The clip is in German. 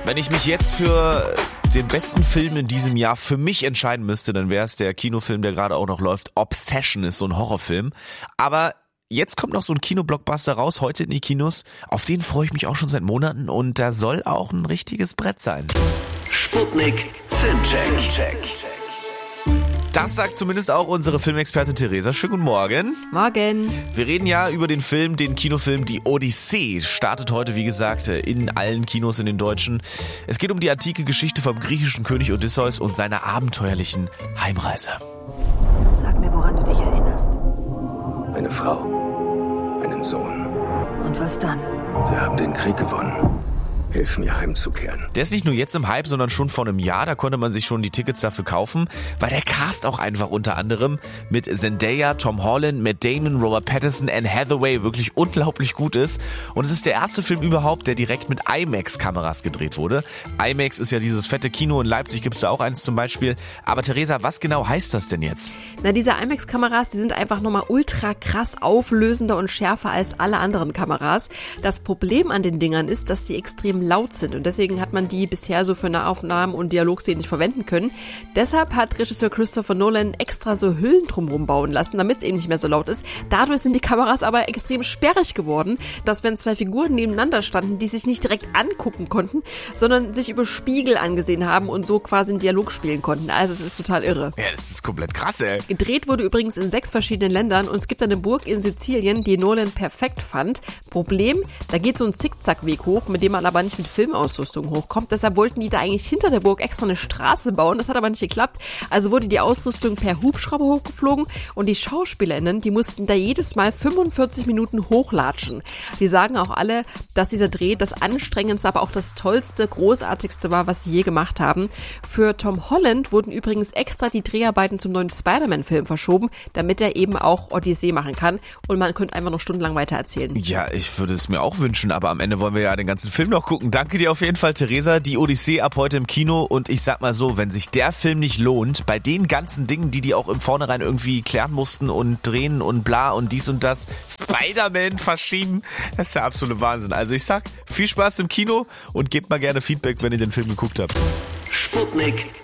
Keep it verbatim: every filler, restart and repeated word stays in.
Wenn ich mich jetzt für den besten Film in diesem Jahr für mich entscheiden müsste, dann wäre es der Kinofilm, der gerade auch noch läuft. Obsession ist so ein Horrorfilm. Aber jetzt kommt noch so ein Kinoblockbuster raus, heute in die Kinos. Auf den freue ich mich auch schon seit Monaten und da soll auch ein richtiges Brett sein. Sputnik Filmcheck. Das sagt zumindest auch unsere Filmexpertin Theresa. Schönen guten Morgen. Morgen. Wir reden ja über den Film, den Kinofilm Die Odyssee. Startet heute, wie gesagt, in allen Kinos in den deutschen. Es geht um die antike Geschichte vom griechischen König Odysseus und seiner abenteuerlichen Heimreise. Sag mir, woran du dich erinnerst. Eine Frau, einen Sohn. Und was dann? Wir haben den Krieg gewonnen. Hilf mir heimzukehren. Der ist nicht nur jetzt im Hype, sondern schon vor einem Jahr. Da konnte man sich schon die Tickets dafür kaufen, weil der Cast auch einfach unter anderem mit Zendaya, Tom Holland, Matt Damon, Robert Pattinson, Anne Hathaway wirklich unglaublich gut ist. Und es ist der erste Film überhaupt, der direkt mit IMAX-Kameras gedreht wurde. IMAX ist ja dieses fette Kino, in Leipzig gibt es da auch eins zum Beispiel. Aber Theresa, was genau heißt das denn jetzt? Na, diese IMAX-Kameras, die sind einfach nochmal ultra krass auflösender und schärfer als alle anderen Kameras. Das Problem an den Dingern ist, dass die extrem laut sind und deswegen hat man die bisher so für Nahaufnahmen und Dialogszenen nicht verwenden können. Deshalb hat Regisseur Christopher Nolan extra so Hüllen drumherum bauen lassen, damit es eben nicht mehr so laut ist. Dadurch sind die Kameras aber extrem sperrig geworden, dass wenn zwei Figuren nebeneinander standen, die sich nicht direkt angucken konnten, sondern sich über Spiegel angesehen haben und so quasi einen Dialog spielen konnten. Also es ist total irre. Ja, das ist komplett krass, ey. Gedreht wurde übrigens in sechs verschiedenen Ländern und es gibt eine Burg in Sizilien, die Nolan perfekt fand. Problem, da geht so ein Zickzackweg hoch, mit dem man aber nicht mit Filmausrüstung hochkommt. Deshalb wollten die da eigentlich hinter der Burg extra eine Straße bauen. Das hat aber nicht geklappt. Also wurde die Ausrüstung per Hubschrauber hochgeflogen und die SchauspielerInnen, die mussten da jedes Mal fünfundvierzig Minuten hochlatschen. Die sagen auch alle, dass dieser Dreh das anstrengendste, aber auch das tollste, großartigste war, was sie je gemacht haben. Für Tom Holland wurden übrigens extra die Dreharbeiten zum neuen Spider-Man-Film verschoben, damit er eben auch Odyssee machen kann und man könnte einfach noch stundenlang weiter erzählen. Ja, ich würde es mir auch wünschen, aber am Ende wollen wir ja den ganzen Film noch gucken. Danke dir auf jeden Fall, Theresa. Die Odyssee ab heute im Kino und ich sag mal so, wenn sich der Film nicht lohnt, bei den ganzen Dingen, die die auch im Vornherein irgendwie klären mussten und drehen und bla und dies und das, Spider-Man verschieben, das ist der absolute Wahnsinn. Also ich sag, viel Spaß im Kino und gebt mal gerne Feedback, wenn ihr den Film geguckt habt. Sputnik